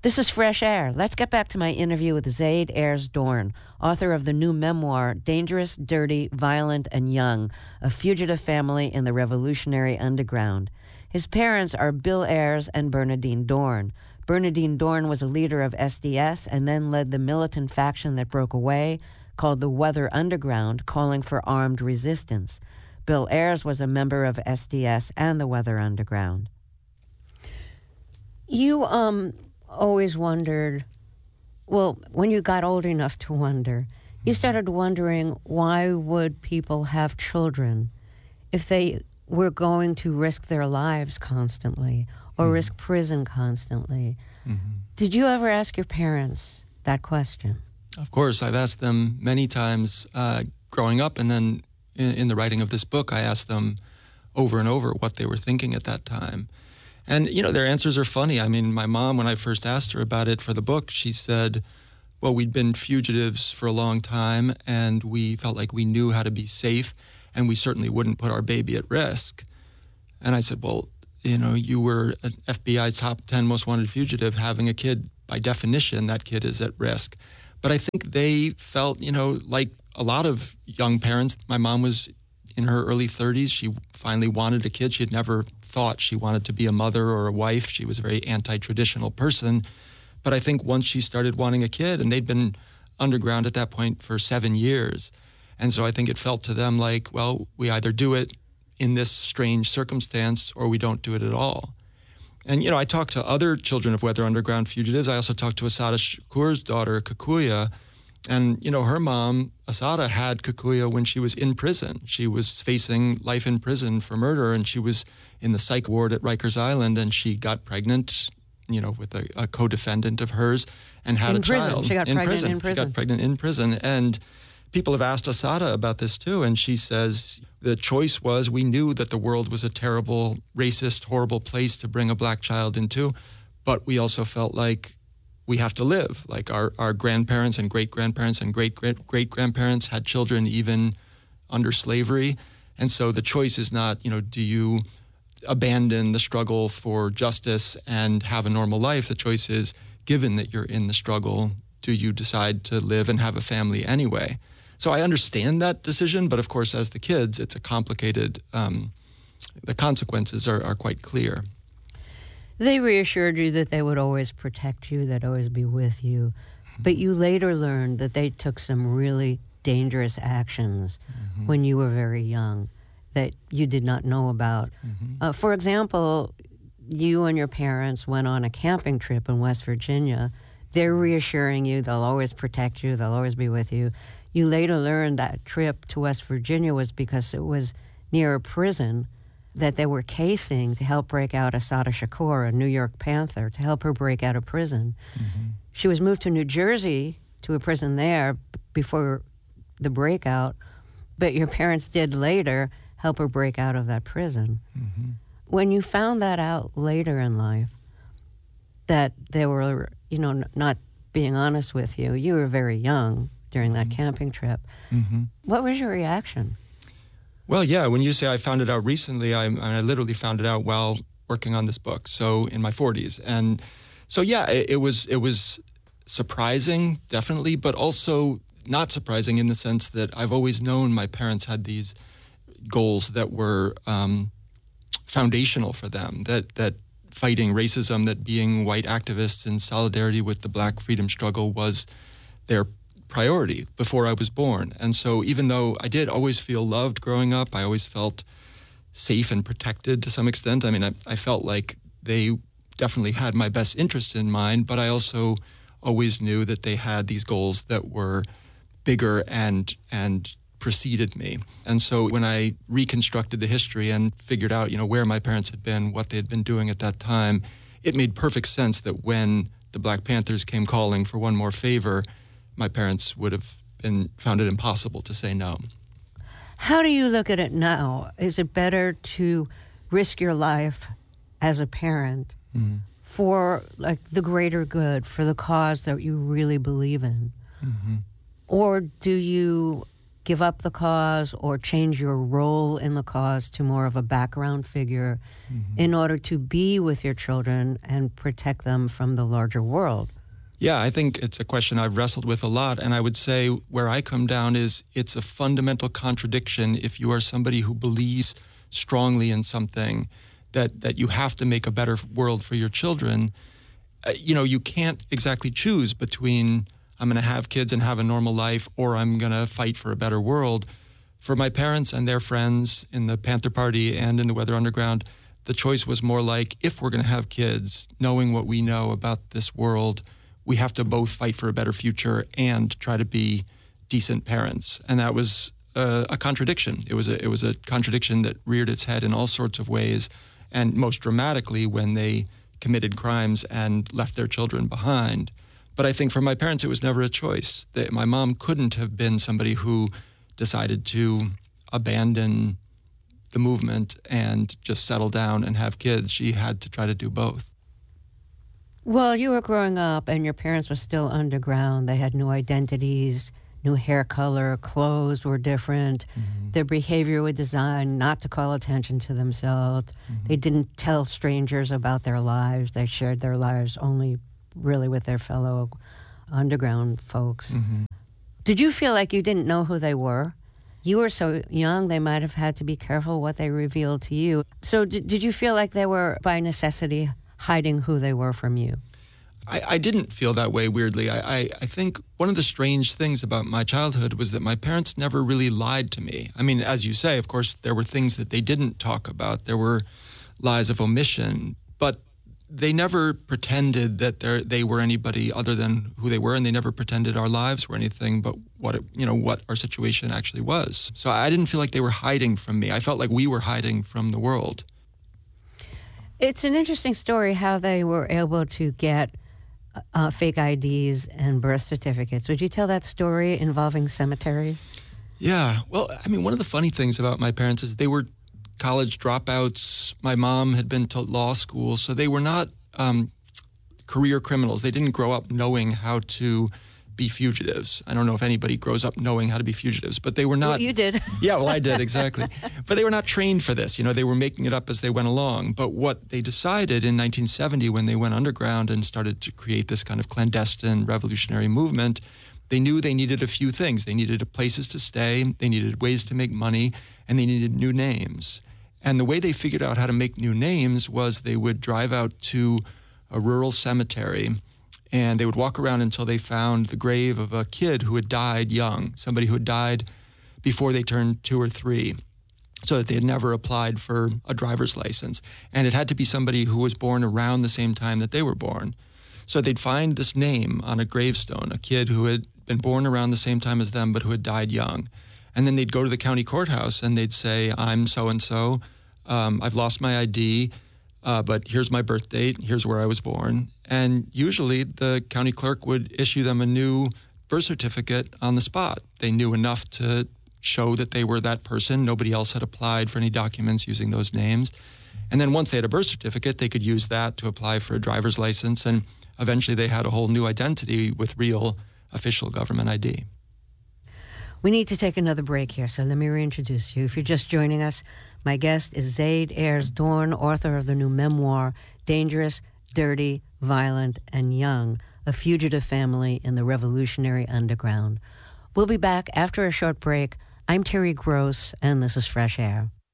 This is Fresh Air. Let's get back to my interview with Zaid Ayers Dorn, author of the new memoir, Dangerous, Dirty, Violent, and Young, A Fugitive Family in the Revolutionary Underground. His parents are Bill Ayers and Bernardine Dorn. Bernardine Dorn was a leader of SDS and then led the militant faction that broke away, called the Weather Underground, calling for armed resistance. Bill Ayers was a member of SDS and the Weather Underground. You always wondered, well, when you got old enough to wonder, you started wondering why would people have children if they were going to risk their lives constantly or risk prison constantly. Did you ever ask your parents that question? Of course, I've asked them many times growing up, and then in the writing of this book, I asked them over and over what they were thinking at that time. And, you know, their answers are funny. I mean, my mom, when I first asked her about it for the book, she said, well, we'd been fugitives for a long time, and we felt like we knew how to be safe, and we certainly wouldn't put our baby at risk. And I said, well, you know, you were an FBI top 10 most wanted fugitive. Having a kid, by definition, that kid is at risk. But I think they felt, you know, like a lot of young parents. My mom was in her early 30s. She finally wanted a kid. She had never thought she wanted to be a mother or a wife. She was a very anti-traditional person. But I think once she started wanting a kid, and they'd been underground at that point for 7 years, and so I think it felt to them like, well, we either do it in this strange circumstance or we don't do it at all. And, you know, I talked to other children of Weather Underground fugitives. I also talked to Assata Shakur's daughter, Kikuya. And, you know, her mom, Assata, had Kikuya when she was in prison. She was facing life in prison for murder, and she was in the psych ward at Rikers Island, and she got pregnant, you know, with a co-defendant of hers and had a child. She got pregnant in prison. She got pregnant in prison. And people have asked Assata about this too, and she says the choice was, we knew that the world was a terrible, racist, horrible place to bring a black child into, but we also felt like we have to live. Like our grandparents and great-grandparents and great-great-grandparents had children even under slavery. And so the choice is not, you know, do you abandon the struggle for justice and have a normal life? The choice is, given that you're in the struggle, do you decide to live and have a family anyway? So I understand that decision, but of course, as the kids, it's a complicated, the consequences are quite clear. They reassured you that they would always protect you, they'd always be with you. But you later learned that they took some really dangerous actions when you were very young that you did not know about. For example, you and your parents went on a camping trip in West Virginia. They're reassuring you they'll always protect you, they'll always be with you. You later learned that trip to West Virginia was because it was near a prison that they were casing to help break out Assata Shakur, a New York Panther, to help her break out of prison. She was moved to New Jersey to a prison there before the breakout, but your parents did later help her break out of that prison. When you found that out later in life, that they were, you know, not being honest with you, you were very young during that camping trip. What was your reaction? Well, yeah, when you say I found it out recently, I literally found it out while working on this book, so in my 40s. And so, yeah, it was surprising, definitely, but also not surprising in the sense that I've always known my parents had these goals that were foundational for them, that fighting racism, that being white activists in solidarity with the black freedom struggle was their priority before I was born. And so even though I did always feel loved growing up, I always felt safe and protected to some extent. I mean, I felt like they definitely had my best interest in mind, but I also always knew that they had these goals that were bigger and preceded me. And so when I reconstructed the history and figured out, you know, where my parents had been, what they had been doing at that time, it made perfect sense that when the Black Panthers came calling for one more favor, my parents would have found it impossible to say no. How do you look at it now? Is it better to risk your life as a parent for like the greater good, for the cause that you really believe in? Or do you give up the cause or change your role in the cause to more of a background figure in order to be with your children and protect them from the larger world? Yeah, I think it's a question I've wrestled with a lot, and I would say where I come down is it's a fundamental contradiction if you are somebody who believes strongly in something that you have to make a better world for your children. You can't exactly choose between I'm going to have kids and have a normal life or I'm going to fight for a better world. For my parents and their friends in the Panther Party and in the Weather Underground, the choice was more like, if we're going to have kids, knowing what we know about this world, we have to both fight for a better future and try to be decent parents. And that was a contradiction. It was a contradiction that reared its head in all sorts of ways, and most dramatically when they committed crimes and left their children behind. But I think for my parents, it was never a choice. My mom couldn't have been somebody who decided to abandon the movement and just settle down and have kids. She had to try to do both. Well, you were growing up and your parents were still underground. They had new identities, new hair color, clothes were different. Their behavior was designed not to call attention to themselves. They didn't tell strangers about their lives. They shared their lives only really with their fellow underground folks. Did you feel like you didn't know who they were? You were so young, they might have had to be careful what they revealed to you. So did you feel like they were, by necessity, hiding who they were from you? I didn't feel that way, weirdly. I think one of the strange things about my childhood was that my parents never really lied to me. I mean, as you say, of course, there were things that they didn't talk about. There were lies of omission, but they never pretended that they were anybody other than who they were, and they never pretended our lives were anything but what our situation actually was. So I didn't feel like they were hiding from me. I felt like we were hiding from the world. It's an interesting story how they were able to get fake IDs and birth certificates. Would you tell that story involving cemeteries? Yeah. Well, I mean, one of the funny things about my parents is they were college dropouts. My mom had been to law school, so they were not career criminals. They didn't grow up knowing how to be fugitives. I don't know if anybody grows up knowing how to be fugitives, but they were not. Well, you did. Yeah, well, I did, exactly. But they were not trained for this. They were making it up as they went along. But what they decided in 1970 when they went underground and started to create this kind of clandestine revolutionary movement, they knew they needed a few things. They needed places to stay, they needed ways to make money, and they needed new names. And the way they figured out how to make new names was they would drive out to a rural cemetery and they would walk around until they found the grave of a kid who had died young, somebody who had died before they turned 2 or 3, so that they had never applied for a driver's license. And it had to be somebody who was born around the same time that they were born. So they'd find this name on a gravestone, a kid who had been born around the same time as them but who had died young. And then they'd go to the county courthouse and they'd say, I'm so-and-so, I've lost my ID, but here's my birth date, here's where I was born. And usually the county clerk would issue them a new birth certificate on the spot. They knew enough to show that they were that person. Nobody else had applied for any documents using those names. And then once they had a birth certificate, they could use that to apply for a driver's license. And eventually they had a whole new identity with real official government ID. We need to take another break here, so let me reintroduce you. If you're just joining us, my guest is Zeid Ayers Dorn, author of the new memoir, Dangerous, Dirty, Violent, and Young, A Fugitive Family in the Revolutionary Underground. We'll be back after a short break. I'm Terry Gross, and this is Fresh Air.